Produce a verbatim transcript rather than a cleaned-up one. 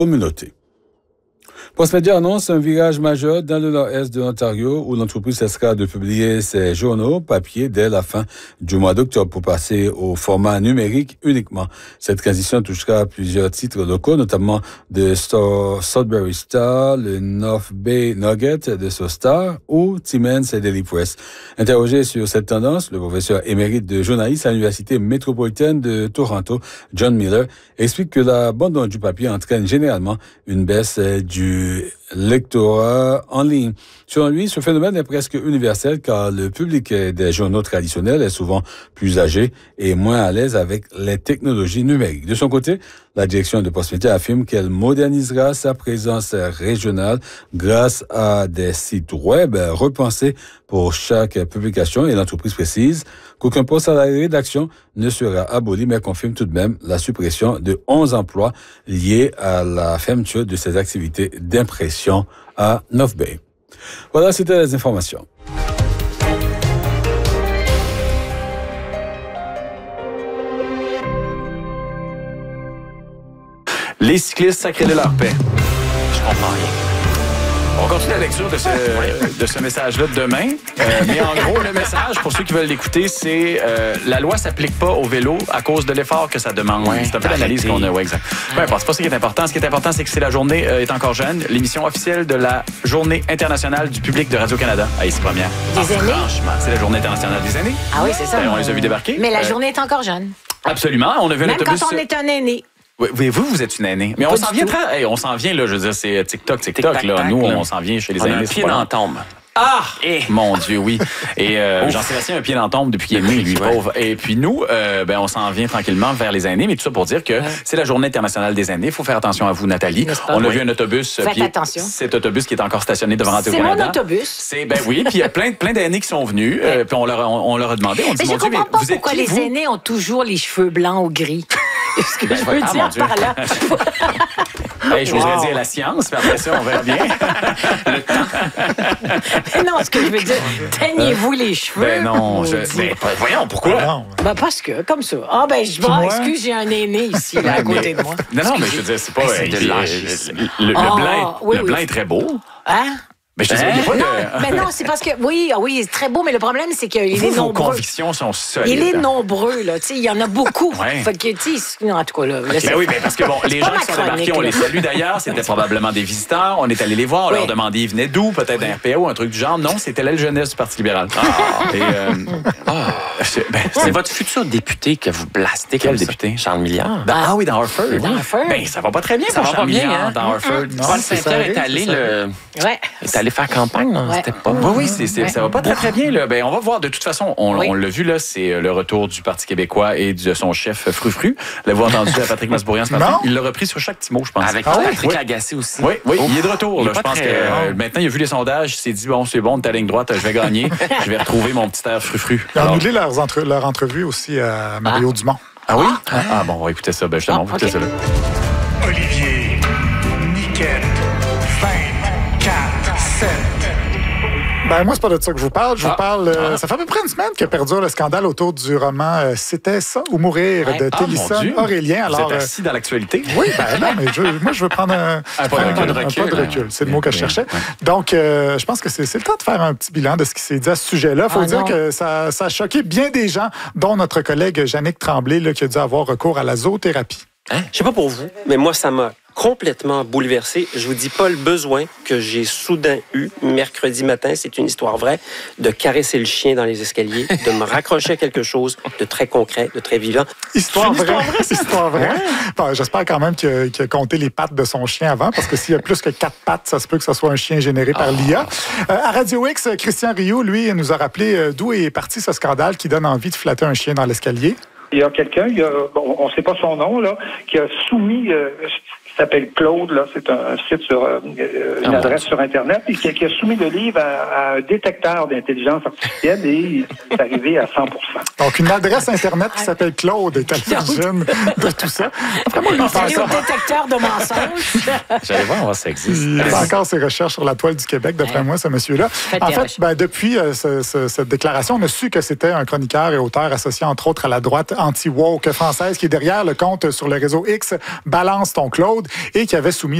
communauté. Postmedia annonce un virage majeur dans le nord-est de l'Ontario où l'entreprise cessera de publier ses journaux papier dès la fin du mois d'octobre pour passer au format numérique uniquement. Cette transition touchera plusieurs titres locaux, notamment de Sudbury Star, le North Bay Nugget de SoStar ou Timmins et Daily Press. Interrogé sur cette tendance, le professeur émérite de journalisme à l'Université métropolitaine de Toronto, John Miller, explique que l'abandon du papier entraîne généralement une baisse du lectorat en ligne. Selon lui, ce phénomène est presque universel car le public des journaux traditionnels est souvent plus âgé et moins à l'aise avec les technologies numériques. De son côté, la direction de Postmedia affirme qu'elle modernisera sa présence régionale grâce à des sites web repensés pour chaque publication et l'entreprise précise qu'aucun poste à la rédaction ne sera aboli, mais confirme tout de même la suppression de onze emplois liés à la fermeture de ses activités d'impression à North Bay. Voilà, c'était les informations. Les cyclistes sacrés leur paix. Je comprends rien. On continue la lecture de ce, de ce message-là demain. Euh, mais en gros, le message, pour ceux qui veulent l'écouter, c'est euh, la loi s'applique pas au vélo à cause de l'effort que ça demande. Ouais, c'est un peu l'analyse qu'on a. Ouais, exact. Peu importe, c'est pas ça qui est important. Ce qui est important, c'est que c'est la journée euh, est encore jeune. L'émission officielle de la Journée internationale du public de Radio-Canada. Ah, ici, première. Des ah, aînés? Franchement, c'est la Journée internationale des aînés. Ah oui, c'est ça. Ben, on les a vus débarquer. Mais la euh, journée est encore jeune. Absolument. On a vu un Même autobus... quand on est un aîné. Oui, vous, vous êtes une aînée. Mais Pas on s'en vient, très... hey, on s'en vient, là, je veux dire, c'est TikTok, TikTok, TikTok là. Nous, là. On s'en vient chez les on aînés. A un pied dans la tombe. Ah! Eh. Mon Dieu, oui. Et euh, Jean-Sébastien a un pied dans la tombe depuis qu'il est né, lui, ouais. Pauvre. Et puis nous, euh, ben, on s'en vient tranquillement vers les aînés, mais tout ça pour dire que ouais. C'est la Journée internationale des aînés. Il faut faire attention à vous, Nathalie. On a oui. vu un autobus. Faites puis attention. Cet autobus qui est encore stationné devant Radio-Canada. C'est mon autobus. C'est, ben oui, puis il y a plein, plein d'aînés qui sont venus, ouais. euh, puis on leur, on, on leur a demandé, on dit, mais mon je Dieu, comprends mais pas vous pourquoi êtes qui, les vous? aînés ont toujours les cheveux blancs ou gris. Ce que ben, je veux ah, dire par là. Hey, je voudrais wow. dire la science, mais après ça, on verra bien. Le temps. Mais non, ce que je veux dire, teignez-vous les cheveux. Ben non, je... ben, voyons, pourquoi? Non. Ben parce que, comme ça. Ah ben, je vois, excuse, j'ai un aîné ici, là, à côté de moi. Non, non, mais je veux dire, c'est pas... C'est de l'âge. Le, le, oh, blanc, oui, le oui. blanc est très beau. Hein? Mais je te dis, il y a pas non, de... mais non, c'est parce que, oui, oui, c'est très beau, mais le problème, c'est qu'il est Vous, nombreux. Vos convictions sont solides. Il est nombreux, là, tu sais, il y en a beaucoup. Ouais. Fait que, tu sais, en tout cas, là... Okay. Ben oui, mais parce que, bon, les gens qui sont débarqués, on les salue d'ailleurs, c'était probablement des visiteurs, on est allé les voir, on oui. leur demandait, ils venaient d'où, peut-être d'un R P A ou un truc du genre. Non, c'était l'aile jeunesse du Parti libéral. Ah! Et, euh... ah. Ben, c'est ouais. votre futur député que vous blastez. Quel député? Charles Milliard. Ben, ah oui, dans Harford. Dans Harford. Ben, ça va pas très bien ça pour va Charles pas bien, Milliard hein? dans Harford. Paul Saint-Pierre est allé le... Ouais. est allé faire campagne, non? Ouais. C'était pas... Oui, oui, c'est, c'est, ouais. ça va pas très, très bien, là. Ben, on va voir. De toute façon, on, oui. on l'a vu, là, c'est le retour du Parti québécois et de son chef Frufru. L'avez-vous entendu à Patrick Masbourian ce matin? Il l'a repris sur chaque petit mot, je pense. Avec ah, Patrick oui. Agacé aussi. Oui, oui, oh. il est de retour, là. Je pense très... que euh, maintenant, il a vu les sondages, il s'est dit, bon, c'est bon, de ta ligne droite, je vais gagner. Je vais retrouver mon petit air Frufru. Ils ont annulé leur, entre, leur entrevue aussi à Mario ah. Dumont. Ah oui? Ah, ah bon, on va écouter ça. Ben, justement, on va écouter ça, là. Olivier, Niquette, vingt-quatre sept. Ben, moi, c'est pas de ça que je vous parle. Je ah. vous parle... Euh, ah. Ça fait à peu près une semaine que perdure le scandale autour du roman euh, C'était ça ou mourir ouais. de ah, Télison Aurélien. Alors, vous êtes assis euh, dans l'actualité? Oui, ben non, mais je, moi, je veux prendre un, un, pas, un, de, un, de recul, un pas de recul. C'est le mot que je cherchais. Ouais. Donc, euh, je pense que c'est, c'est le temps de faire un petit bilan de ce qui s'est dit à ce sujet-là. Il faut ah, dire non. que ça, ça a choqué bien des gens, dont notre collègue Jannick Tremblay, là, qui a dû avoir recours à la zoothérapie. Hein? Je sais pas pour vous, mais moi, ça m'a complètement bouleversé. Je vous dis pas le besoin que j'ai soudain eu mercredi matin, c'est une histoire vraie, de caresser le chien dans les escaliers, de me raccrocher à quelque chose de très concret, de très vivant. Histoire vraie. Histoire vraie. Histoire vraie. Bon, j'espère quand même qu'il a, qu'il a compté les pattes de son chien avant, parce que s'il y a plus que quatre pattes, ça se peut que ce soit un chien généré par l'I A. Euh, à Radio X, Christian Rioux, lui, nous a rappelé d'où est parti ce scandale qui donne envie de flatter un chien dans l'escalier. Il y a quelqu'un, il y a, bon, on ne sait pas son nom, là, qui a soumis, euh, qui s'appelle Claude, là, c'est un, un site sur euh, une ah, adresse sur Internet, et qui, qui a soumis le livre à, à un détecteur d'intelligence artificielle et c'est arrivé à cent pour cent. Donc, une adresse Internet qui s'appelle Claude est à l'origine de tout ça. Après, moi, il c'est un détecteur de mensonges. J'allais voir, voir si ça existe. Il fait encore ses recherches sur la toile du Québec, d'après ouais. moi, ce monsieur-là. Faites en fait, ben, depuis euh, ce, ce, cette déclaration, on a su que c'était un chroniqueur et auteur associé, entre autres, à la droite anti-woke française qui est derrière le compte sur le réseau X, Balance ton Claude. et qui avait soumis